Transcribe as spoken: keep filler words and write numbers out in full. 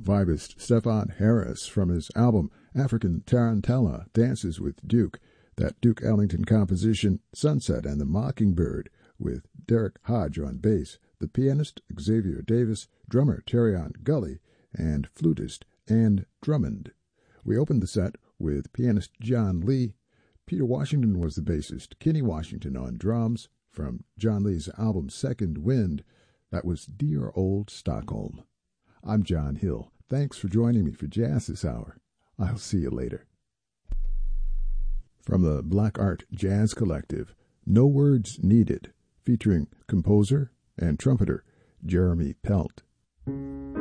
vibist Stefan Harris from his album African Tarantella dances with Duke, that Duke Ellington composition Sunset and the Mockingbird with Derek Hodge on bass, the pianist Xavier Davis, drummer Terrion Gully, and flutist Ann Drummond. We opened the set with pianist John Lee. Peter Washington was the bassist, Kenny Washington on drums. From John Lee's album Second Wind, that was Dear Old Stockholm. I'm John Hill. Thanks for joining me for Jazz this hour. I'll see you later. From the Black Art Jazz Collective, No Words Needed, featuring composer and trumpeter Jeremy Pelt.